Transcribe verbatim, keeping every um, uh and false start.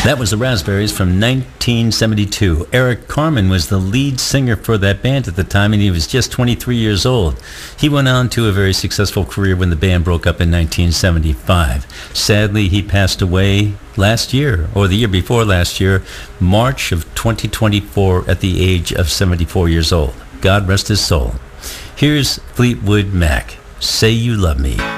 That was the Raspberries from nineteen seventy-two. Eric Carmen was the lead singer for that band at the time, and he was just twenty-three years old. He went on to a very successful career when the band broke up in nineteen seventy-five. Sadly, he passed away last year, or the year before last year, March of twenty twenty-four, at the age of seventy-four years old. God rest his soul. Here's Fleetwood Mac, Say You Love Me.